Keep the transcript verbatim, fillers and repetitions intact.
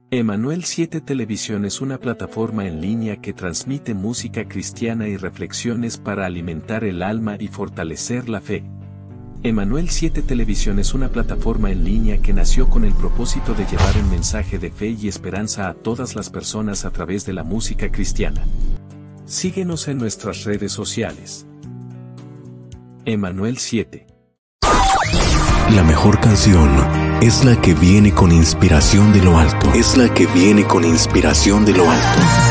Emanuel siete Televisión es una plataforma en línea que transmite música cristiana y reflexiones para alimentar el alma y fortalecer la fe. Emanuel siete Televisión es una plataforma en línea que nació con el propósito de llevar un mensaje de fe y esperanza a todas las personas a través de la música cristiana. Síguenos en nuestras redes sociales. Emanuel siete. La mejor canción es la que viene con inspiración de lo alto. Es la que viene con inspiración de lo alto.